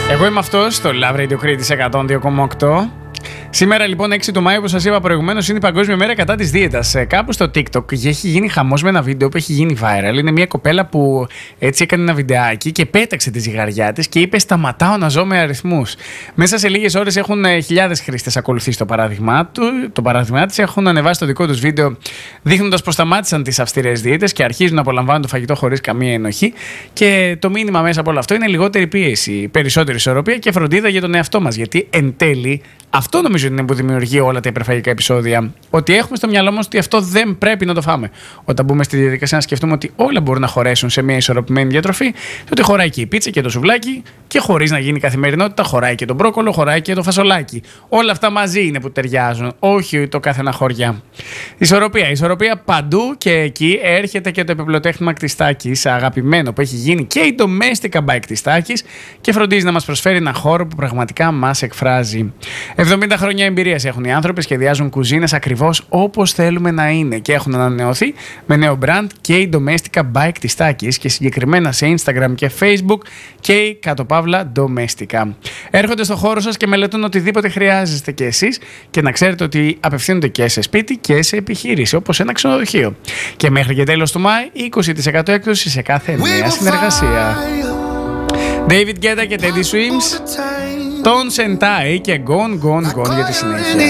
Εγώ είμαι αυτός στο Love Radio Κρήτης 102,8. Σήμερα λοιπόν 6 του Μάη, όπως σας είπα προηγουμένως, είναι η Παγκόσμια Μέρα κατά της δίαιτας. Κάπου στο TikTok έχει γίνει χαμός με ένα βίντεο που έχει γίνει viral. Είναι μια κοπέλα που έτσι έκανε ένα βιντεάκι και πέταξε τη ζυγαριά της και είπε: σταματάω να ζω με αριθμούς. Μέσα σε λίγες ώρες έχουν χιλιάδες χρήστες ακολουθήσει το παράδειγμά της. Έχουν ανεβάσει το δικό τους βίντεο δείχνοντας πως σταμάτησαν τις αυστηρές δίαιτες και αρχίζουν να απολαμβάνουν το φαγητό χωρίς καμία ενοχή. Και το μήνυμα μέσα από όλο αυτό είναι λιγότερη πίεση, περισσότερη ισορροπία και φροντίδα για τον εαυτό μας. Γιατί εν τέλει αυτό νομίζω είναι που δημιουργεί όλα τα υπερφαγικά επεισόδια. Ότι έχουμε στο μυαλό μας ότι αυτό δεν πρέπει να το φάμε. Όταν μπούμε στη διαδικασία να σκεφτούμε ότι όλα μπορούν να χωρέσουν σε μια ισορροπημένη διατροφή, τότε χωράει και η πίτσα και το σουβλάκι, και χωρίς να γίνει καθημερινότητα, χωράει και το μπρόκολο, χωράει και το φασολάκι. Όλα αυτά μαζί είναι που ταιριάζουν, όχι το κάθε ένα χωριά. Ισορροπία παντού, και εκεί έρχεται και το επιπλοτέχνημα Κτιστάκης, αγαπημένο, που έχει γίνει και η Domestika by Κτιστάκης και φροντίζει να μας προσφέρει ένα χώρο που πραγματικά μας εκφράζει. 70 χρόνια εμπειρίας έχουν οι άνθρωποι, σχεδιάζουν κουζίνες ακριβώς όπως θέλουμε να είναι και έχουν ανανεωθεί με νέο brand και η Domestika by Κτιστάκης, και συγκεκριμένα σε Instagram και Facebook και η _Domestika. Έρχονται στο χώρο σας και μελετούν οτιδήποτε χρειάζεστε και εσείς, και να ξέρετε ότι απευθύνονται και σε σπίτι και σε επιχείρηση, όπως ένα ξενοδοχείο. Και μέχρι και τέλος του Μάη 20% έκπτωση σε κάθε νέα συνεργασία. David Guetta και Teddy Swims, Ton Sentai και Gone Gone Gone για τη συνέχεια.